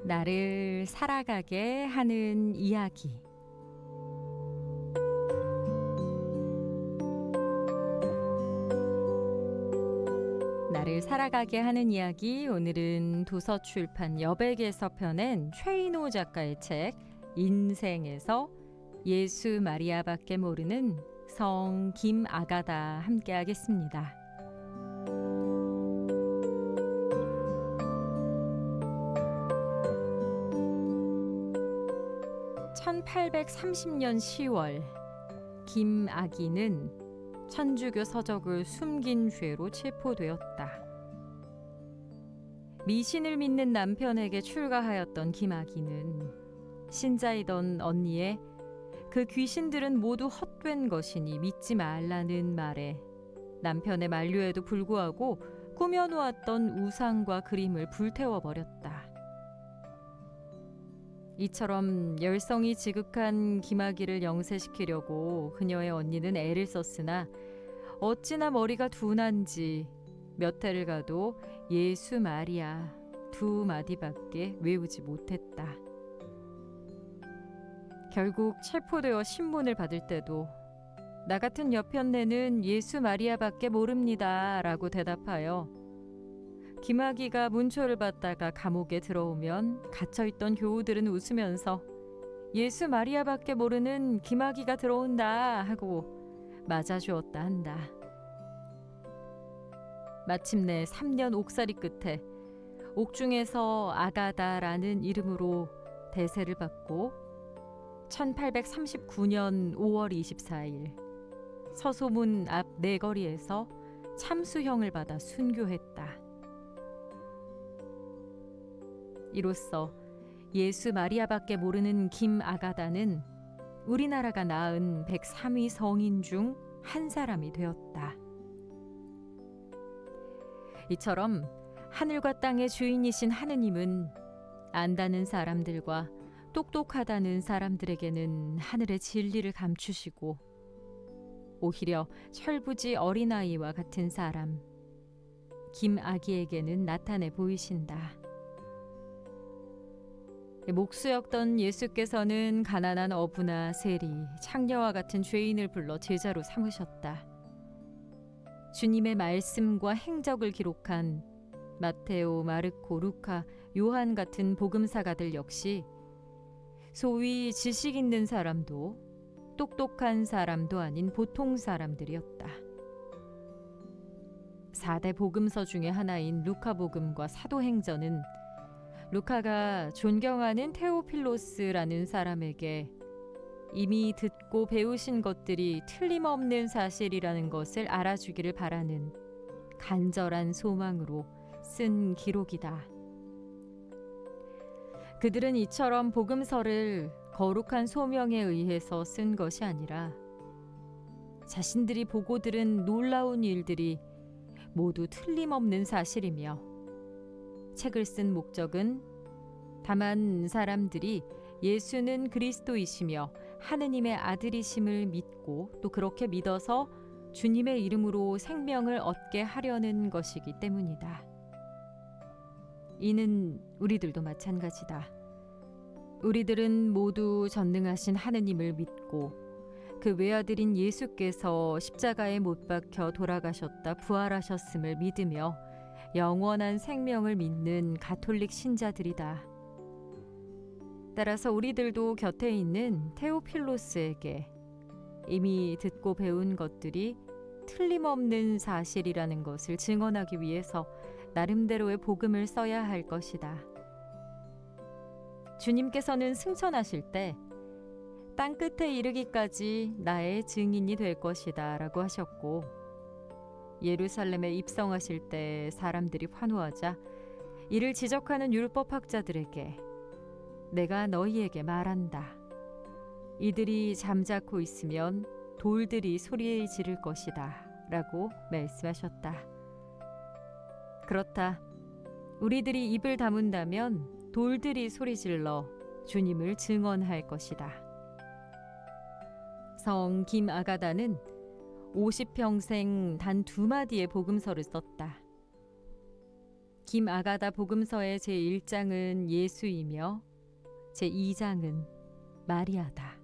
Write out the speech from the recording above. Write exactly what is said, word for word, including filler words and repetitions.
나를 살아가게 하는 이야기. 나를 살아가게 하는 이야기. 오늘은 도서출판 여백에서 펴낸 최인호 작가의 책 인생에서 예수 마리아밖에 모르는 성 김아가다 함께 하겠습니다. 천팔백삼십 년 시월 김아기는 천주교 서적을 숨긴 죄로 체포되었다. 미신을 믿는 남편에게 출가하였던 김아기는 신자이던 언니의 그 귀신들은 모두 헛된 것이니 믿지 말라는 말에 남편의 만류에도 불구하고 꾸며놓았던 우상과 그림을 불태워버렸다. 이처럼 열성이 지극한 김아기를 영세시키려고 그녀의 언니는 애를 썼으나 어찌나 머리가 둔한지 몇 해를 가도 예수 마리아 두 마디밖에 외우지 못했다. 결국 체포되어 신문을 받을 때도 나 같은 여편네는 예수 마리아밖에 모릅니다 라고 대답하여 김아기가 문초를 받다가 감옥에 들어오면 갇혀있던 교우들은 웃으면서 예수 마리아밖에 모르는 김아기가 들어온다 하고 맞아주었다 한다. 마침내 삼 년 옥살이 끝에 옥중에서 아가다라는 이름으로 대세를 받고 천팔백삼십구 년 오월 이십사일 서소문 앞 내거리에서 참수형을 받아 순교했다. 이로써 예수 마리아밖에 모르는 김아가다는 우리나라가 낳은 백삼 위 성인 중 한 사람이 되었다. 이처럼 하늘과 땅의 주인이신 하느님은 안다는 사람들과 똑똑하다는 사람들에게는 하늘의 진리를 감추시고 오히려 철부지 어린아이와 같은 사람 김아기에게는 나타내 보이신다. 목수였던 예수께서는 가난한 어부나 세리, 창녀와 같은 죄인을 불러 제자로 삼으셨다. 주님의 말씀과 행적을 기록한 마테오, 마르코, 루카, 요한 같은 복음사가들 역시 소위 지식 있는 사람도 똑똑한 사람도 아닌 보통 사람들이었다. 사 대 복음서 중에 하나인 루카복음과 사도행전은 루카가 존경하는 테오필로스라는 사람에게 이미 듣고 배우신 것들이 틀림없는 사실이라는 것을 알아주기를 바라는 간절한 소망으로 쓴 기록이다. 그들은 이처럼 복음서를 거룩한 소명에 의해서 쓴 것이 아니라 자신들이 보고 들은 놀라운 일들이 모두 틀림없는 사실이며 책을 쓴 목적은 다만 사람들이 예수는 그리스도이시며 하느님의 아들이심을 믿고 또 그렇게 믿어서 주님의 이름으로 생명을 얻게 하려는 것이기 때문이다. 이는 우리들도 마찬가지다. 우리들은 모두 전능하신 하느님을 믿고 그 외아들인 예수께서 십자가에 못 박혀 돌아가셨다 부활하셨음을 믿으며 영원한 생명을 믿는 가톨릭 신자들이다. 따라서 우리들도 곁에 있는 테오필로스에게 이미 듣고 배운 것들이 틀림없는 사실이라는 것을 증언하기 위해서 나름대로의 복음을 써야 할 것이다. 주님께서는 승천하실 때 땅끝에 이르기까지 나의 증인이 될 것이다 라고 하셨고 예루살렘에 입성하실 때 사람들이 환호하자 이를 지적하는 율법학자들에게 내가 너희에게 말한다. 이들이 잠자코 있으면 돌들이 소리 지를 것이다 라고 말씀하셨다. 그렇다. 우리들이 입을 다문다면 돌들이 소리질러 주님을 증언할 것이다. 성 김아가다는 오십 평생 단 두 마디의 복음서를 썼다. 김아가다 복음서의 제일 장은 예수이며 제이 장은 마리아다.